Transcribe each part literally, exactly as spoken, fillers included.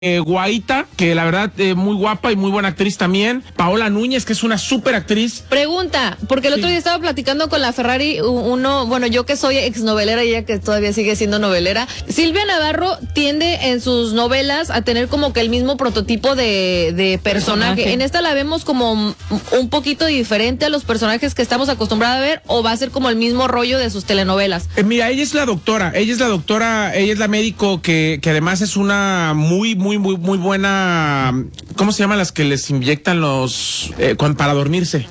Eh, Guaita, que la verdad eh, muy guapa y muy buena actriz también. Paola Núñez, que es una súper actriz. Pregunta, porque el otro Sí. día estaba platicando con la Ferrari, uno, bueno, yo que soy exnovelera y ella que todavía sigue siendo novelera. Silvia Navarro tiende en sus novelas a tener como que el mismo prototipo de, de personaje. Personaje. En esta la vemos como un poquito diferente a los personajes que estamos acostumbrados a ver, o va a ser como el mismo rollo de sus telenovelas. Eh, mira, ella es la doctora, ella es la doctora, ella es la médico que, que además es una muy, muy, muy, muy buena. ¿Cómo se llaman las que les inyectan los eh, cuan- para dormirse?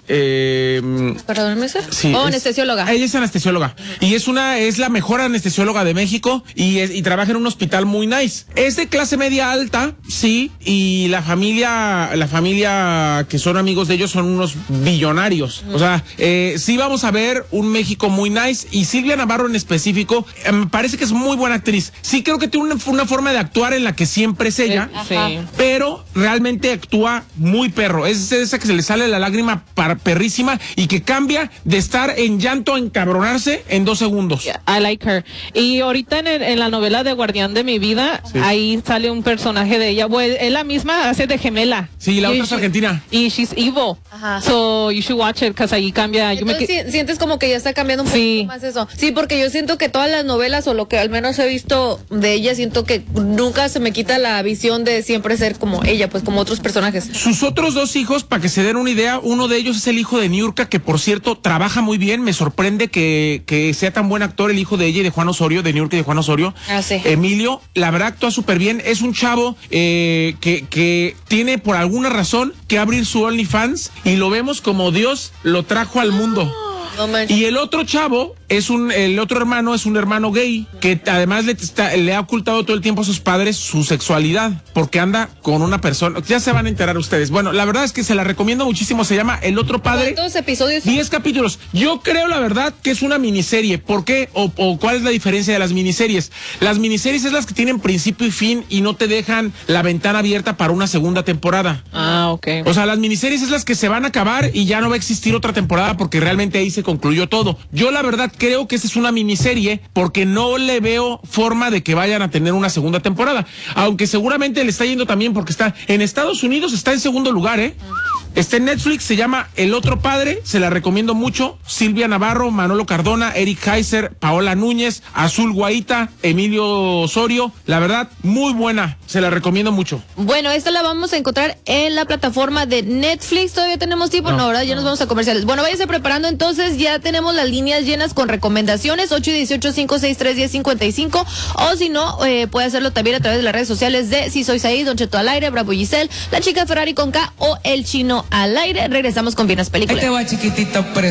Eh, ¿Para dormirse? Sí, O es- anestesióloga. Ella es anestesióloga y es una es la mejor anestesióloga de México y es, y trabaja en un hospital muy nice. Es de clase media alta, sí, y la familia la familia que son amigos de ellos son unos billonarios. O sea, eh, sí vamos a ver un México muy nice y Silvia Navarro en específico eh, me parece que es muy buena actriz. Sí creo que tiene una, una forma de actuar en la que siempre es ella, Sí. pero realmente actúa muy perro. Es esa que se le sale la lágrima par- perrísima y que cambia de estar en llanto a encabronarse en dos segundos. I like her. Y ahorita en, el- en la novela de Guardián de mi vida, Sí. ahí sale un personaje de ella. Pues es la misma, hace de gemela. Sí, la Y otra es she- argentina. Y she's evil. Ajá. So you should watch it, because ahí cambia. Yo me Entonces, que- si- sientes como que ya está cambiando un Sí. poquito más eso. Sí, porque yo siento que todas las novelas, o lo que al menos he visto de ella, siento que nunca se me quita la visión de siempre ser como ella, pues como otros personajes. Sus otros dos hijos, para que se den una idea, uno de ellos es el hijo de Niurka, que por cierto trabaja muy bien. Me sorprende que, que sea tan buen actor el hijo de ella y de Juan Osorio, de Niurka y de Juan Osorio. Ah, sí. Emilio, la verdad actúa súper bien. Es un chavo eh, que, que tiene por alguna razón que abrir su OnlyFans y lo vemos como Dios lo trajo al mundo. No manches. Y el otro chavo es un, el otro hermano es un hermano gay que además le, está- le ha ocultado todo el tiempo a sus padres su sexualidad porque anda con una persona. Ya se van a enterar ustedes. Bueno, la verdad es que se la recomiendo muchísimo. Se llama El Otro Padre. ¿Cuántos episodios? Diez capítulos. Yo creo, la verdad, que es una miniserie. ¿Por qué? O, o cuál es la diferencia de las miniseries. Las miniseries es las que tienen principio y fin y no te dejan la ventana abierta para una segunda temporada. Ah, ok. O sea, las miniseries es las que se van a acabar y ya no va a existir otra temporada porque realmente ahí se concluyó todo. Yo la verdad creo que esta es una miniserie porque no le veo forma de que vayan a tener una segunda temporada. Aunque seguramente le está yendo también porque está en Estados Unidos, está en segundo lugar, ¿eh? Está en Netflix, se llama El Otro Padre, se la recomiendo mucho. Silvia Navarro, Manolo Cardona, Eric Heiser, Paola Núñez, Azul Guaita, Emilio Osorio. La verdad, muy buena, se la recomiendo mucho. Bueno, esta la vamos a encontrar en la plataforma de Netflix. ¿Todavía tenemos tiempo? No, No, ¿verdad? Ya nos vamos a comerciales. Bueno, váyase preparando entonces. Ya tenemos las líneas llenas con recomendaciones. ocho y dieciocho, cinco seis tres, diez cincuenta y cinco. O si no, eh, puede hacerlo también a través de las redes sociales de Si Soy Said, Don Cheto al aire, Bravo Giselle, La Chica Ferrari con K o El Chino al aire. Regresamos con Bienes Ahí Películas. te va, chiquitito,